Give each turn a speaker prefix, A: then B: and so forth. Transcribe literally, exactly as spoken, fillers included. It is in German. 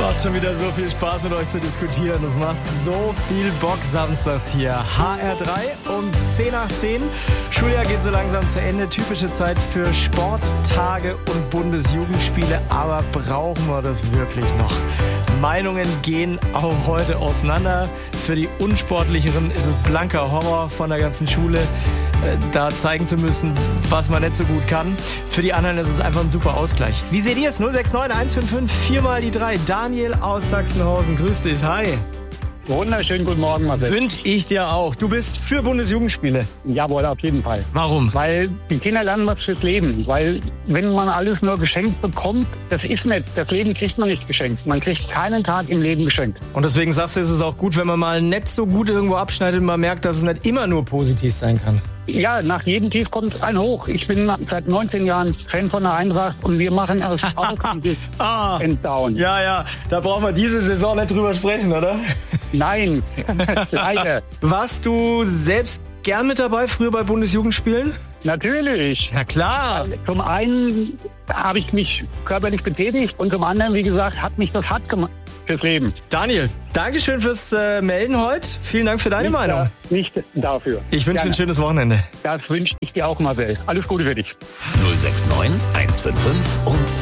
A: Macht schon wieder so viel Spaß mit euch zu diskutieren. Es macht so viel Bock samstags hier. H R drei um zehn nach zehn. Schuljahr geht so langsam zu Ende. Typische Zeit für Sporttage und Bundesjugendspiele. Aber brauchen wir das wirklich noch? Meinungen gehen auch heute auseinander. Für die Unsportlicheren ist es blanker Horror von der ganzen Schule, da zeigen zu müssen, was man nicht so gut kann. Für die anderen ist es einfach ein super Ausgleich. Wie seht ihr es? null sechs neun eins fünf fünf vier mal die drei. Daniel aus Sachsenhausen, grüß dich. Hi.
B: Wunderschönen guten Morgen, Marcel.
A: Wünsch ich dir auch. Du bist für Bundesjugendspiele.
B: Jawohl, auf jeden Fall.
A: Warum?
B: Weil die Kinder lernen was fürs Leben. Weil wenn man alles nur geschenkt bekommt, das ist nicht. Das Leben kriegt man nicht geschenkt. Man kriegt keinen Tag im Leben geschenkt.
A: Und deswegen sagst du, ist es auch gut, wenn man mal nicht so gut irgendwo abschneidet und man merkt, dass es nicht immer nur positiv sein kann.
B: Ja, nach jedem Tief kommt ein Hoch. Ich bin seit neunzehn Jahren Fan von der Eintracht und wir machen erst auch
A: ah,
B: and down.
A: Ja, ja, da brauchen wir diese Saison nicht drüber sprechen, oder?
B: Nein, leider.
A: Warst du selbst gern mit dabei früher bei Bundesjugendspielen?
B: Natürlich.
A: Na klar.
B: Zum einen habe ich mich körperlich betätigt und zum anderen, wie gesagt, hat mich das hart gemacht fürs Leben.
A: Daniel, Dankeschön fürs äh, Melden heute. Vielen Dank für deine
B: nicht
A: Meinung.
B: Da, nicht dafür.
A: Ich wünsche dir ein schönes Wochenende.
B: Das wünsche ich dir auch, Marcel. Alles Gute für dich.
C: null sechs neun eins fünf fünf und